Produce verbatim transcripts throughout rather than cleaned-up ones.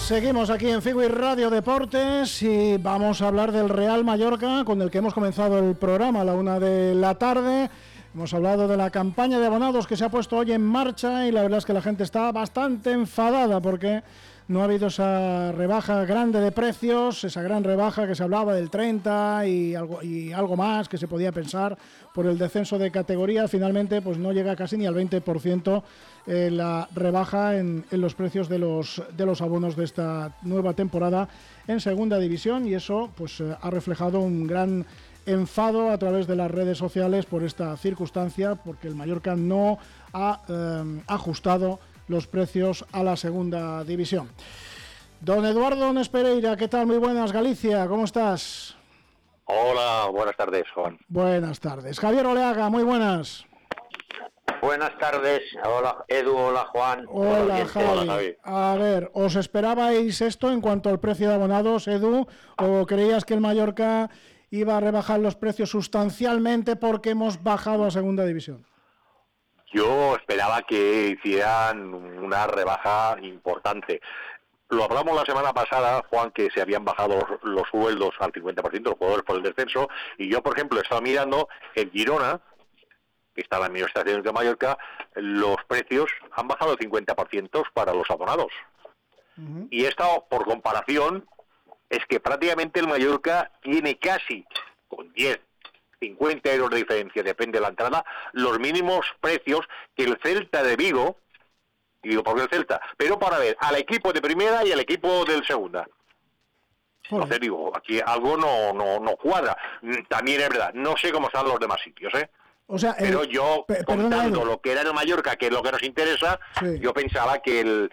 Seguimos aquí en Figui Radio Deportes y vamos a hablar del Real Mallorca, con el que hemos comenzado el programa a la una de la tarde. Hemos hablado de la campaña de abonados que se ha puesto hoy en marcha y la verdad es que la gente está bastante enfadada porque no ha habido esa rebaja grande de precios, esa gran rebaja que se hablaba del treinta y algo, y algo más que se podía pensar por el descenso de categoría. Finalmente pues no llega casi ni al veinte por ciento eh, la rebaja en, en los precios de los, de los abonos de esta nueva temporada en segunda división, y eso pues eh, ha reflejado un gran enfado a través de las redes sociales por esta circunstancia, porque el Mallorca no ha eh, ajustado los precios a la segunda división. Don Eduardo Nespereira, ¿qué tal? Muy buenas, Galicia, ¿cómo estás? Hola, buenas tardes, Juan. Buenas tardes. Javier Oleaga, muy buenas. Buenas tardes, hola Edu, hola Juan. Hola, Javi. Hola, Javi. A ver, ¿os esperabais esto en cuanto al precio de abonados, Edu, o creías que el Mallorca iba a rebajar los precios sustancialmente porque hemos bajado a segunda división? Yo esperaba que hicieran una rebaja importante. Lo hablamos la semana pasada, Juan, que se habían bajado los, los sueldos al cincuenta por ciento los jugadores por el descenso, y yo, por ejemplo, estaba mirando en Girona, que está en la administración de Mallorca, los precios han bajado el cincuenta por ciento para los abonados. Uh-huh. Y esto, por comparación, es que prácticamente el Mallorca tiene casi, con diez, cincuenta euros de diferencia, depende de la entrada, los mínimos precios que el Celta de Vigo, y digo, ¿por qué el Celta? Pero para ver al equipo de primera y al equipo del segunda. Joder. Entonces digo, aquí algo no, no, no cuadra. También es verdad, no sé cómo están los demás sitios, ¿eh? O sea, el, pero yo, pe- contando lo que era en Mallorca, que es lo que nos interesa, sí. Yo pensaba que el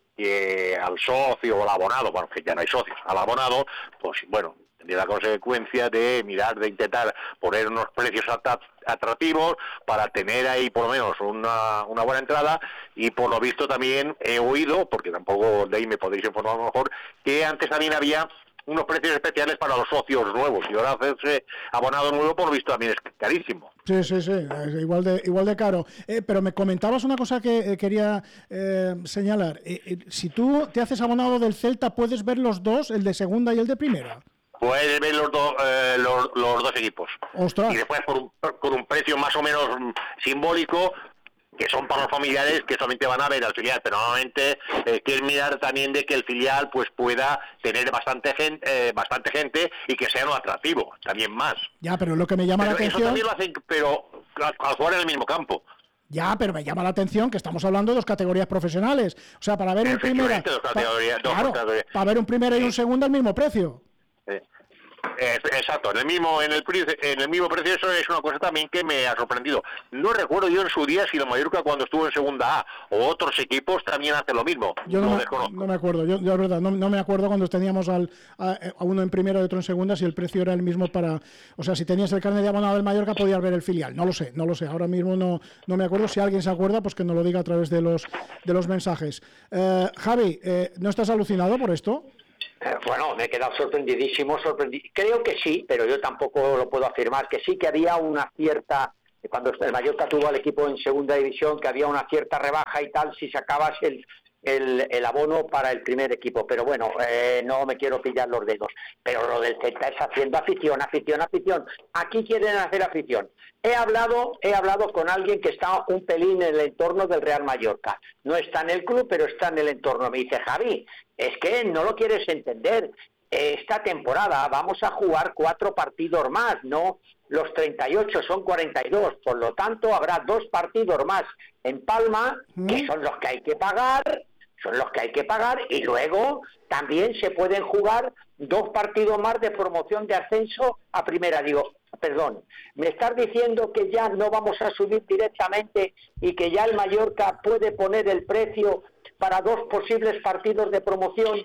que al socio o al abonado, bueno, que ya no hay socios, al abonado, pues bueno, tendría la consecuencia de mirar, de intentar poner unos precios atractivos para tener ahí por lo menos una, una buena entrada. Y por lo visto también he oído, porque tampoco de ahí me podéis informar a lo mejor, que antes también había unos precios especiales para los socios nuevos, y ahora hacerse abonado nuevo por lo visto también es carísimo. Sí, sí, sí, es igual de igual de caro. Eh, pero me comentabas una cosa que eh, quería eh, señalar. Eh, eh, si tú te haces abonado del Celta, ¿puedes ver los dos, el de segunda y el de primera? Puedes ver los, do, eh, los, los dos equipos. ¡Ostras! Y después por un, por un precio más o menos simbólico, que son para los familiares que solamente van a ver al filial, pero normalmente eh, quieren mirar también de que el filial pues pueda tener bastante gente, eh, bastante gente y que sea no atractivo, también más. Ya, pero lo que me llama pero la atención... Eso también lo hacen, pero al, al jugar en el mismo campo. Ya, pero me llama la atención que estamos hablando de dos categorías profesionales. O sea, para ver un primera... Dos categorías, pa, dos claro, categorías. Para ver un primera y un segundo al mismo precio. Eh. Eh, exacto, en el mismo en el en el mismo precio. Eso es una cosa también que me ha sorprendido. No recuerdo yo en su día si el Mallorca cuando estuvo en segunda A o otros equipos también hace lo mismo. Yo no, no, me, no me acuerdo, yo, yo la verdad no, no me acuerdo cuando teníamos al, a, a uno en primera y otro en segunda si el precio era el mismo para, o sea, si tenías el carnet de abonado del Mallorca podías ver el filial. No lo sé, no lo sé. Ahora mismo no no me acuerdo. Si alguien se acuerda, pues que nos lo diga a través de los de los mensajes. Eh, Javi, eh, ¿no estás alucinado por esto? Eh, bueno, me he quedado sorprendidísimo, sorprendi- creo que sí, pero yo tampoco lo puedo afirmar, que sí que había una cierta, cuando el Mallorca tuvo al equipo en segunda división, que había una cierta rebaja y tal, si sacabas el, el, el abono para el primer equipo, pero bueno, eh, no me quiero pillar los dedos, pero lo del Celta es haciendo afición, afición, afición, aquí quieren hacer afición. He hablado, he hablado con alguien que está un pelín en el entorno del Real Mallorca, no está en el club, pero está en el entorno, me dice, Javi, es que no lo quieres entender, esta temporada vamos a jugar cuatro partidos más, no los treinta y ocho, son cuarenta y dos, por lo tanto habrá dos partidos más en Palma, que son los que hay que pagar, son los que hay que pagar, y luego también se pueden jugar dos partidos más de promoción de ascenso a primera. Digo, perdón, ¿me estás diciendo que ya no vamos a subir directamente y que ya el Mallorca puede poner el precio para dos posibles partidos de promoción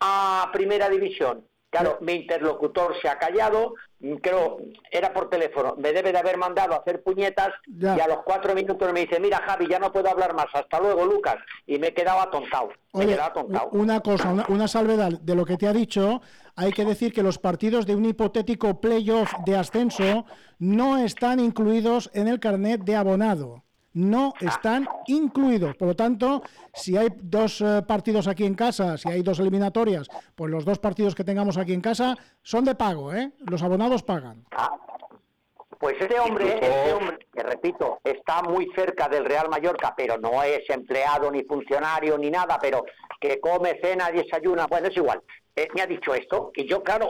a primera división? Claro, mi interlocutor se ha callado, creo, era por teléfono, me debe de haber mandado a hacer puñetas, ya. Y a los cuatro minutos me dice, mira Javi, ya no puedo hablar más, hasta luego Lucas, y me he quedado atontado. Me Oye, he quedado atontado. Una cosa, una, una salvedad de lo que te ha dicho, hay que decir que los partidos de un hipotético playoff de ascenso no están incluidos en el carnet de abonado. no están incluidos. Por lo tanto, si hay dos eh, partidos aquí en casa, si hay dos eliminatorias, pues los dos partidos que tengamos aquí en casa son de pago, ¿eh? Los abonados pagan. Ah, pues este hombre, este hombre, que repito, está muy cerca del Real Mallorca, pero no es empleado ni funcionario ni nada, pero que come, cena, desayuna, bueno, es igual. Eh, me ha dicho esto, y yo, claro,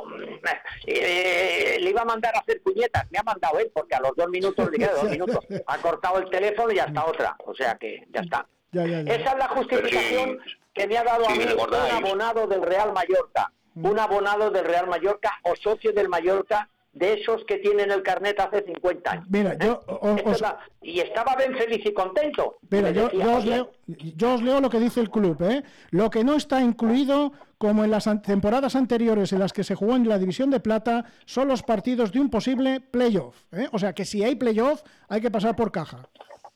eh, le iba a mandar a hacer puñetas, me ha mandado él, porque a los dos minutos, le quedan dos minutos, ha cortado el teléfono y ya está otra, o sea que ya está. Ya, ya, ya. Esa es la justificación sí, que me ha dado sí, a mí un abonado del Real Mallorca, un abonado del Real Mallorca o socio del Mallorca, de esos que tienen el carnet hace cincuenta años. Mira, yo os, os, la, y estaba bien feliz y contento. Mira, yo, decía, yo, os leo, yo os leo lo que dice el club, ¿eh? Lo que no está incluido, como en las an temporadas anteriores en las que se jugó en la División de Plata, son los partidos de un posible playoff, ¿eh? O sea, que si hay playoff, hay que pasar por caja.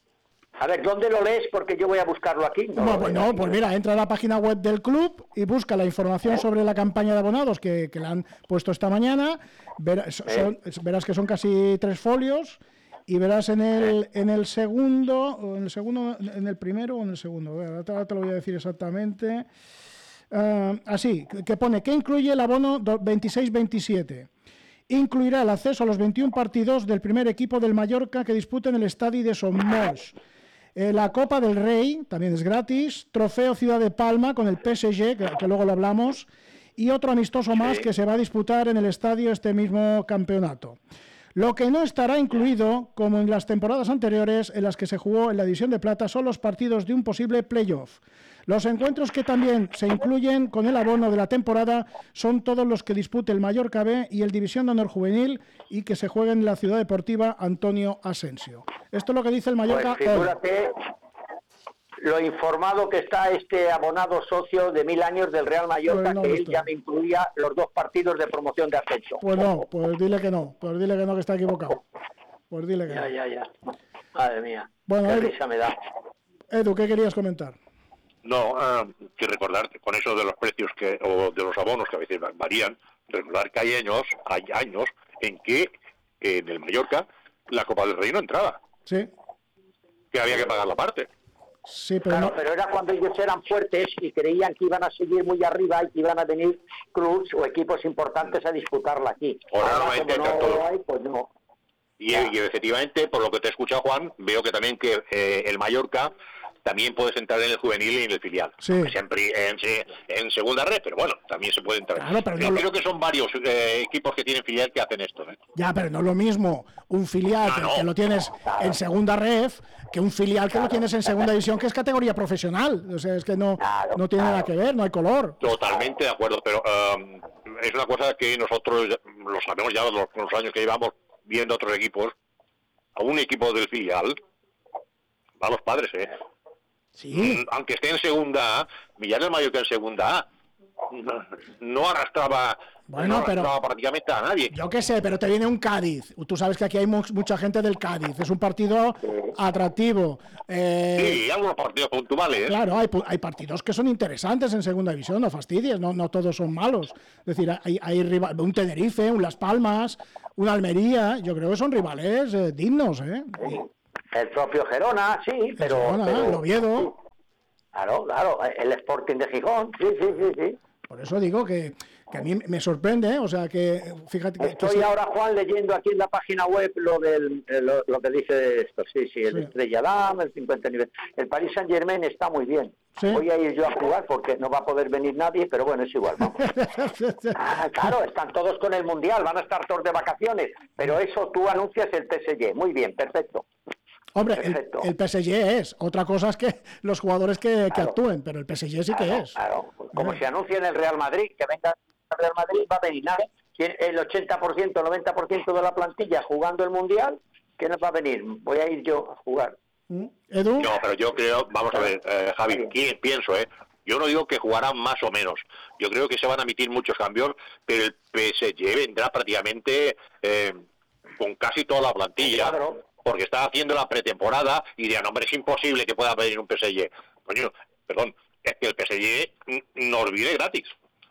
A ver, ¿dónde lo lees? Porque yo voy a buscarlo aquí. No, bueno, bueno, pues mira, entra a la página web del club y busca la información sobre la campaña de abonados que, que la han puesto esta mañana. Verás, son, verás que son casi tres folios y verás en el en el segundo, o en el segundo, en el primero o en el segundo. Ahora te lo voy a decir exactamente. Uh, así, que pone que incluye el abono veintiséis veintisiete. Incluirá el acceso a los veintiún partidos del primer equipo del Mallorca que disputen el Estadi de Somos. Eh, la Copa del Rey, también es gratis, Trofeo Ciudad de Palma con el P S G, que, que luego lo hablamos, y otro amistoso más que se va a disputar en el estadio este mismo campeonato. Lo que no estará incluido, como en las temporadas anteriores en las que se jugó en la División de Plata, son los partidos de un posible playoff. Los encuentros que también se incluyen con el abono de la temporada son todos los que dispute el Mallorca B y el División de Honor Juvenil y que se jueguen en la Ciudad Deportiva Antonio Asensio. Esto es lo que dice el Mallorca pues figúrate hoy. Lo informado que está este abonado socio de mil años del Real Mallorca, pues no, que él ya me incluía los dos partidos de promoción de ascenso. Pues no, pues dile que no, pues dile que no, que está equivocado. Pues dile que ya, no. Ya, ya, ya. Madre mía, bueno, qué Edu, risa me da. Edu, ¿qué querías comentar? No, uh, que recordar con eso de los precios que o de los abonos que a veces varían, recordar que hay años, hay años en que eh, en el Mallorca la Copa del Rey no entraba. Sí. Que había que pagar la parte. Sí, pero claro, no... pero era cuando ellos eran fuertes y creían que iban a seguir muy arriba y que iban a venir clubs o equipos importantes a disputarla aquí. Ahora, Ahora como no todo. Hay, pues no. Y, y efectivamente, por lo que te he escuchado, Juan, veo que también que eh, el Mallorca también puedes entrar en el juvenil y en el filial. Sí. Siempre en, en segunda red, pero bueno, también se puede entrar. Claro, pero no creo lo... que son varios eh, equipos que tienen filial que hacen esto. ¿eh? Ya, pero no es lo mismo un filial no, que, no. que lo tienes en segunda ref que un filial que claro. lo tienes en segunda división, que es categoría profesional. O sea, es que no, claro, no tiene claro. nada que ver, no hay color. Totalmente de acuerdo, pero um, es una cosa que nosotros lo sabemos ya los, los años que llevamos viendo otros equipos. A un equipo del filial va a los padres, ¿eh? Sí. Aunque esté en segunda A, Villar del Mallorca en segunda A no, no arrastraba, bueno, no arrastraba pero, prácticamente a nadie. Yo qué sé, pero te viene un Cádiz. Tú sabes que aquí hay mu mucha gente del Cádiz. Es un partido atractivo. Eh, sí, algunos partidos puntuales. Claro, hay, hay partidos que son interesantes en segunda división, no fastidies, no, no todos son malos. Es decir, hay, hay rival, un Tenerife, un Las Palmas, un Almería. Yo creo que son rivales eh, dignos, ¿eh? El propio Gerona, sí, pero... El Gerona, pero el Oviedo. Sí. Claro, claro, el Sporting de Gijón, sí, sí, sí, sí. Por eso digo que, que a mí me sorprende, ¿eh? O sea, que fíjate que... Estoy que sí. ahora, Juan, leyendo aquí en la página web lo del lo, lo que dice esto, sí, sí, el sí. Estrella Damm, el cincuenta nivel. El Paris Saint-Germain está muy bien. ¿Sí? Voy a ir yo a jugar porque no va a poder venir nadie, pero bueno, es igual, vamos. Ah, claro, están todos con el Mundial, van a estar todos de vacaciones, pero eso tú anuncias el P S G, muy bien, perfecto. Hombre, el, el P S G es. Otra cosa es que los jugadores que, claro. que actúen, pero el P S G sí claro, que es. Claro, como se anuncia en el Real Madrid, que venga el Real Madrid, va a venir nada. El ochenta por ciento, noventa por ciento de la plantilla jugando el Mundial, ¿qué nos va a venir? Voy a ir yo a jugar. ¿Edu? No, pero yo creo, vamos a ver, eh, Javi, ¿quién pienso, eh? Yo no digo que jugarán más o menos. Yo creo que se van a emitir muchos cambios, pero el P S G vendrá prácticamente eh, con casi toda la plantilla. Claro. Porque está haciendo la pretemporada y dirán, hombre, es imposible que pueda venir un P S G. Coño, perdón, es que el P S G nos viene gratis.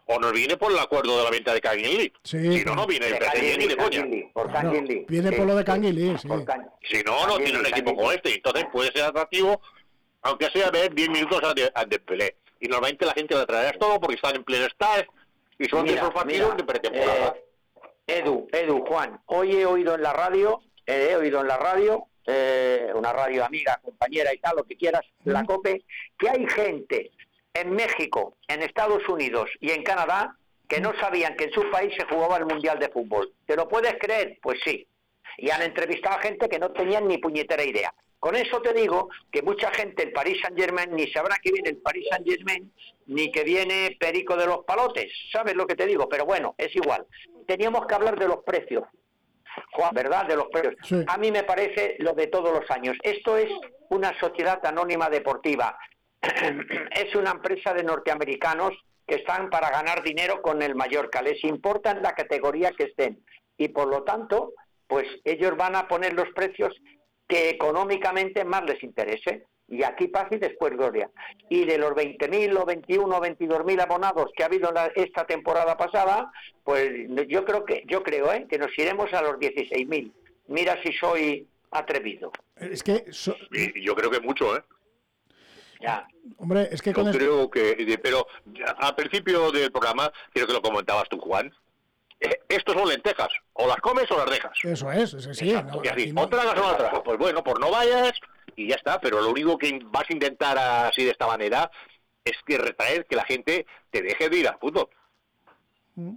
o nos viene por el acuerdo de la venta de Canguilí. Sí, si no, no viene de el P S G ni de coña. por claro, Canguilí. viene sí, por lo de sí, Canguilí, sí. Can... Si no, no tiene un equipo como este. Entonces puede ser atractivo, aunque sea ver diez minutos a Dembélé. Y normalmente la gente lo traerá todo porque están en pleno start y son mira, de esos partidos mira, de pretemporada. Eh, Edu, Edu, Juan, hoy he oído en la radio, eh, he oído en la radio, eh, una radio amiga, compañera y tal, lo que quieras, mm. la COPE, que hay gente en México, en Estados Unidos y en Canadá que no sabían que en su país se jugaba el Mundial de Fútbol. ¿Te lo puedes creer? Pues sí. Y han entrevistado a gente que no tenían ni puñetera idea. Con eso te digo que mucha gente, el Paris Saint-Germain, ni sabrá que viene el Paris Saint-Germain, ni que viene Perico de los Palotes. ¿Sabes lo que te digo? Pero bueno, es igual. Teníamos que hablar de los precios, Juan, ¿verdad? De los precios. Sí. A mí me parece lo de todos los años. Esto es una sociedad anónima deportiva. Es una empresa de norteamericanos que están para ganar dinero con el Mallorca. Les importa en la categoría que estén. Y por lo tanto, pues ellos van a poner los precios que económicamente más les interese. Y aquí paz y después gloria. Y de los veinte mil o veintiuno o veintidós mil abonados que ha habido la, esta temporada pasada, pues yo creo que yo creo ¿eh? que nos iremos a los dieciséis mil. Mira si soy atrevido. Es que so... yo creo que mucho, ¿eh? Ya. Hombre, es que yo con creo esto... que, pero al principio del programa, creo que lo comentabas tú, Juan. Estos son lentejas, o las comes o las dejas. Eso es, eso sí. No, y así, no... o tragas o no tragas. Pues bueno, pues no vayas y ya está, pero lo único que vas a intentar así de esta manera es que retraer que la gente te deje de ir al fútbol. Mm.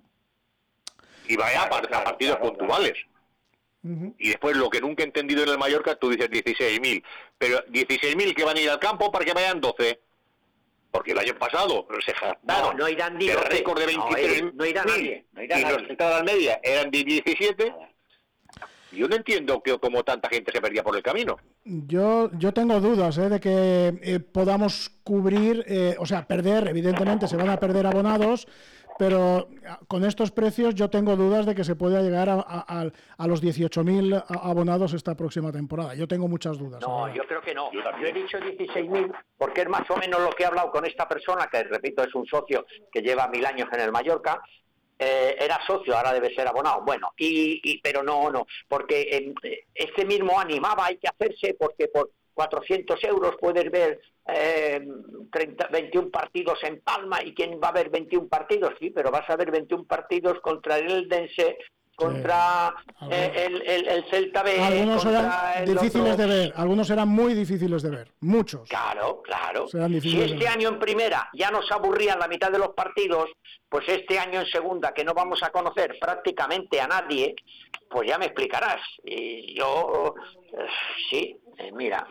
Y vaya claro, a, claro, a partidos claro, puntuales. Claro. Y después lo que nunca he entendido en el Mallorca, tú dices dieciséis mil, pero dieciséis mil que van a ir al campo para que vayan doce. Porque el año pasado se jactaron no, no irán el récord de veintitrés mil no, no irá nadie, no irá y nadie. los entradas media eran de diecisiete. Yo no entiendo que como tanta gente se perdía por el camino. Yo yo tengo dudas ¿eh? de que eh, podamos cubrir, eh, o sea, perder, evidentemente se van a perder abonados, pero con estos precios yo tengo dudas de que se pueda llegar a, a, a los dieciocho mil abonados esta próxima temporada. Yo tengo muchas dudas. No, yo creo que no. Yo, yo he dicho dieciséis mil porque es más o menos lo que he hablado con esta persona, que repito es un socio que lleva mil años en el Mallorca. Eh, era socio, ahora debe ser abonado. Bueno, y, y pero no, no, porque eh, este mismo animaba, hay que hacerse porque por cuatrocientos euros puedes ver eh, treinta, veintiún partidos en Palma. ¿Y quién va a ver veintiún partidos? Sí, pero vas a ver veintiún partidos contra el Eldense, contra sí. eh, el, el, el Celta B. Algunos eran difíciles otro... de ver, algunos eran muy difíciles de ver, muchos. Claro, claro. Si este año en primera ya nos aburrían la mitad de los partidos, pues este año en segunda, que no vamos a conocer prácticamente a nadie, pues ya me explicarás. Y yo, eh, sí, eh, mira.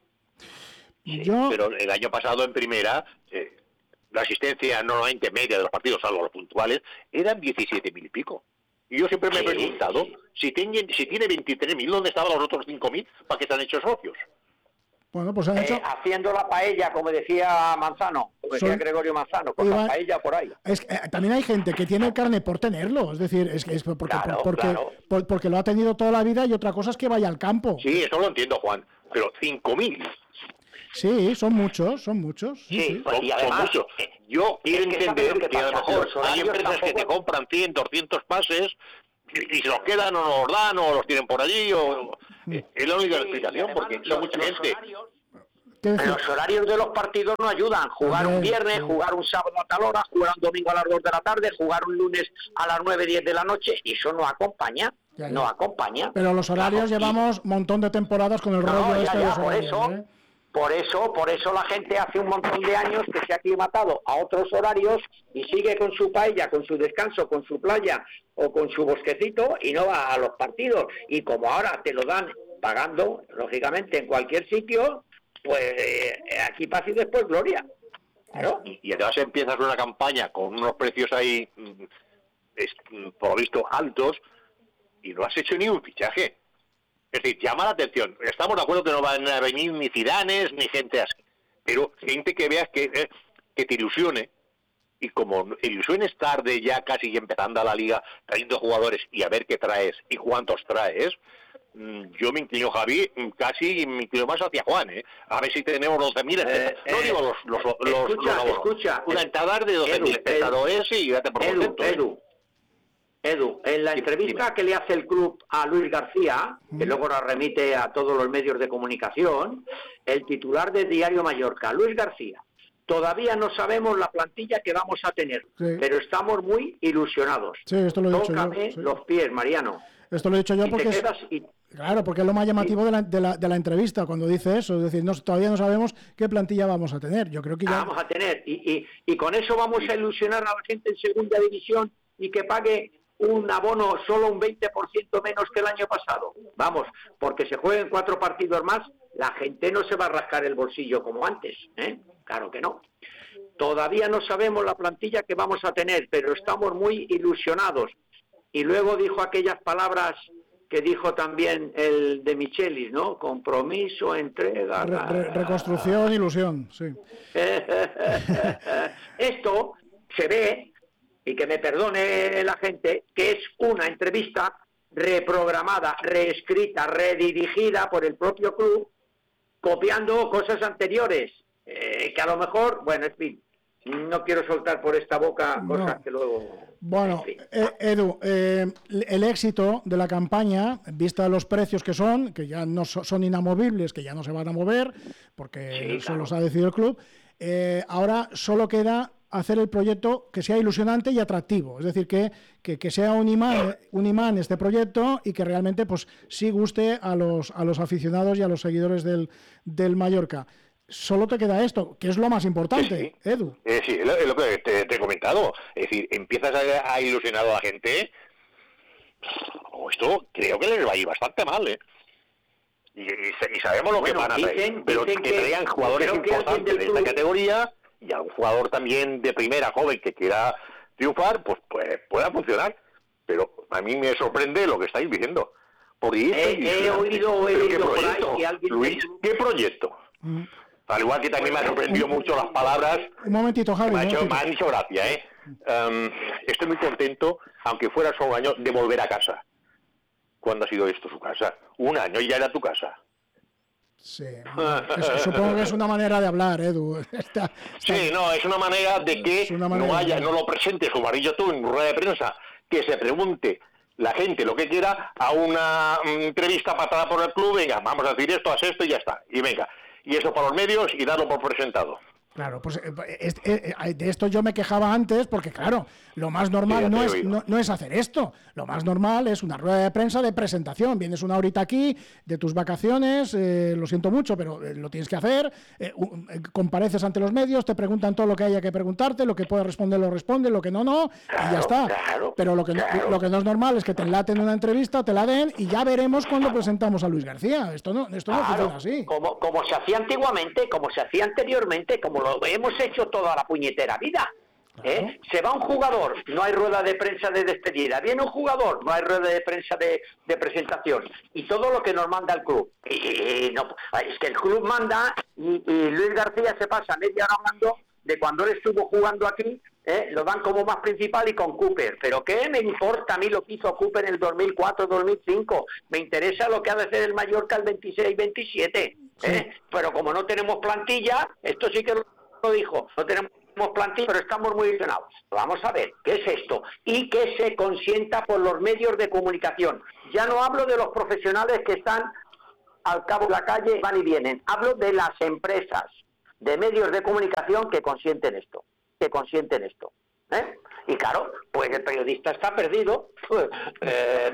Sí, yo... Pero el año pasado en primera, eh, la asistencia normalmente media de los partidos, salvo los puntuales, eran diecisiete mil y pico. Y yo siempre me he preguntado, sí, sí. si, tiene, si tiene veintitrés mil, ¿dónde estaban los otros cinco mil para que se han hecho socios? Bueno, pues han hecho... Eh, haciendo la paella, como decía Manzano, como decía Son... Gregorio Manzano, con Iba... la paella por ahí. Es que, eh, también hay gente que tiene carne por tenerlo, es decir, es que es porque, claro, porque, claro. Por, porque lo ha tenido toda la vida y otra cosa es que vaya al campo. Sí, eso lo entiendo, Juan, pero cinco mil... Sí, son muchos, son muchos. Sí, sí, sí. Pues, y además, son muchos. Yo quiero es que entender que, que a lo mejor hay empresas tampoco... que te compran cien, doscientos pases y, y se los quedan o no los dan o los tienen por allí. O... Sí. Es la única sí, explicación, porque son mucha gente. Horarios, los horarios de los partidos no ayudan. Jugar un viernes, jugar un sábado a tal hora, jugar un domingo a las dos de la tarde, jugar un lunes a las nueve, diez de la noche, y eso no acompaña. Ya, ya. No acompaña. Pero los horarios claro, llevamos un montón de temporadas con el no, rollo ya, este ya, de los por horarios, eso. ¿eh? Por eso, por eso la gente hace un montón de años que se ha aclimatado a otros horarios y sigue con su paella, con su descanso, con su playa o con su bosquecito y no va a los partidos. Y como ahora te lo dan pagando, lógicamente, en cualquier sitio, pues eh, aquí pasa y después gloria. Claro. Y, y además empiezas una campaña con unos precios ahí, es, por lo visto, altos y no has hecho ni un fichaje. Es decir, llama la atención. Estamos de acuerdo que no van a venir ni Zidanes ni gente así, pero gente que veas que, eh, que te ilusione. Y como ilusiones tarde, ya casi empezando a la liga, trayendo jugadores y a ver qué traes y cuántos traes, yo me inclino, Javi, casi me inclino más hacia Juan, ¿eh? A ver si tenemos doce mil espectadores. Eh, no eh, digo los, los, los, escucha, los escucha. Una entrada de doce mil espectadores y date por Edu, contento. Edu, ¿eh? Edu, en la entrevista que le hace el club a Luis García, que luego la remite a todos los medios de comunicación, el titular del Diario Mallorca, Luis García, todavía no sabemos la plantilla que vamos a tener, sí. pero estamos muy ilusionados. Sí, esto lo he dicho Tócame yo. Sí. los pies, Mariano. Esto lo he dicho yo y porque es, y... claro, porque es lo más llamativo de la, de, la, de la entrevista cuando dice eso, es decir, no, todavía no sabemos qué plantilla vamos a tener. Yo creo que ya vamos a tener y, y, y con eso vamos a ilusionar a la gente en segunda división y que pague un abono solo un veinte por ciento menos que el año pasado. Vamos, porque se jueguen cuatro partidos más, la gente no se va a rascar el bolsillo como antes, ¿eh? Claro que no. Todavía no sabemos la plantilla que vamos a tener, pero estamos muy ilusionados. Y luego dijo aquellas palabras que dijo también el de Michelis, ¿no? Compromiso, entrega... Re, re, reconstrucción, ilusión, sí. Esto se ve, y que me perdone la gente, que es una entrevista reprogramada, reescrita, redirigida por el propio club, copiando cosas anteriores, eh, que a lo mejor, bueno, en fin, no quiero soltar por esta boca cosas no. que luego... Bueno, en fin. eh, Edu, eh, el éxito de la campaña, vista los precios que son, que ya no so, son inamovibles, que ya no se van a mover, porque sí, eso claro. los ha decidido el club, eh, ahora solo queda hacer el proyecto que sea ilusionante y atractivo, es decir, que, que, que sea un imán, un imán este proyecto y que realmente pues sí guste a los, a los aficionados y a los seguidores del, del Mallorca. Solo te queda esto, que es lo más importante, sí, sí. Edu. Eh, sí, es lo, es lo que te, te he comentado. Es decir, empiezas a, a ilusionar a la gente, oh, esto creo que les va a ir bastante mal, ¿eh? Y, y, y sabemos lo bueno, que van a traer, dicen, pero dicen que, que traigan jugadores importantes de esta categoría y algún jugador también de primera, joven, que quiera triunfar, pues, pues pueda funcionar. Pero a mí me sorprende lo que estáis diciendo. Porque he, he oído, he oído por ahí que alguien... Luis, ¿qué proyecto? Mm. Al igual que también me ha sorprendido mucho las palabras. Un momentito, Javi. Me ha hecho, me han hecho gracia, ¿eh? Um, estoy muy contento, aunque fuera solo un año, de volver a casa. ¿Cuándo ha sido esto su casa? Un año y ya era tu casa. Sí. Es, supongo que es una manera de hablar, Edu. Está, está... Sí, no, es una manera de que manera no haya, de... no lo presente su barrillo tú en rueda de prensa, que se pregunte la gente lo que quiera a una um, entrevista patada por el club, venga, vamos a decir esto, haz esto y ya está. Y venga. Y eso para los medios y darlo por presentado. Claro, pues es, es, de esto yo me quejaba antes porque, claro, lo más normal sí, no, es, no, no es hacer esto. Lo más normal es una rueda de prensa de presentación. Vienes una horita aquí de tus vacaciones, eh, lo siento mucho, pero eh, lo tienes que hacer. Eh, eh, compareces ante los medios, te preguntan todo lo que haya que preguntarte, lo que puedes responder lo responde, lo que no, no, claro, y ya está. Claro, pero lo que, claro. no, lo que no es normal es que te enlaten una entrevista, te la den y ya veremos cuando presentamos a Luis García. Esto no, esto no claro, funciona así. Como, como se hacía antiguamente, como se hacía anteriormente, como lo hemos hecho toda la puñetera vida. ¿eh? Claro. Se va un jugador, no hay rueda de prensa de despedida. Viene un jugador, no hay rueda de prensa de, de presentación. Y todo lo que nos manda el club. Y, y no, es que el club manda y, y Luis García se pasa media hora hablando de cuando él estuvo jugando aquí, ¿eh? Lo dan como más principal y con Cooper. Pero ¿qué me importa a mí lo que hizo Cooper en el dos mil cuatro dos mil cinco? Me interesa lo que ha de hacer el Mallorca el veintiséis veintisiete. ¿eh? Sí. Pero como no tenemos plantilla, esto sí que lo dijo, no tenemos plantilla, pero estamos muy ilusionados. Vamos a ver, ¿qué es esto? Y que se consienta por los medios de comunicación. Ya no hablo de los profesionales que están al cabo de la calle, van y vienen. Hablo de las empresas de medios de comunicación que consienten esto, que consienten esto. ¿eh? Y claro, pues el periodista está perdido. Eh,